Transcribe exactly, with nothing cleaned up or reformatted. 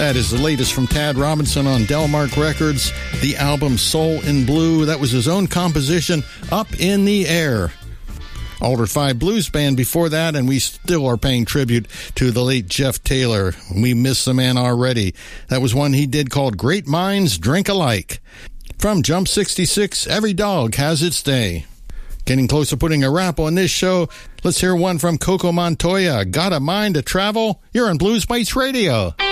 That is the latest from Tad Robinson on Delmark Records, the album Soul in Blue. That was his own composition, Up in the Air. Alder Five Blues Band before that, and we still are paying tribute to the late Jeff Taylor. We miss the man already. That was one he did called Great Minds Drink Alike. From Jump sixty-six, Every Dog Has Its Day. Getting close to putting a wrap on this show, let's hear one from Coco Montoya, Got a Mind to Travel? You're on Blues Bites Radio.